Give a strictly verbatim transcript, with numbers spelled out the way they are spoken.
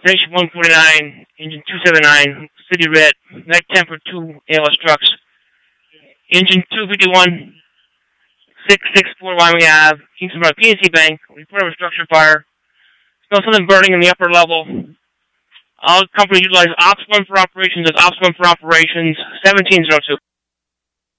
Station one forty-nine, engine two seventy-nine, City Red, night temper two A L S trucks. Engine two fifty-one, six sixty-four Wyoming Avenue, Kingston Road, P N C Bank, report of a structure fire. Smell something burning in the upper level. All companies utilize Ops one for operations as Ops one for operations, seventeen oh two.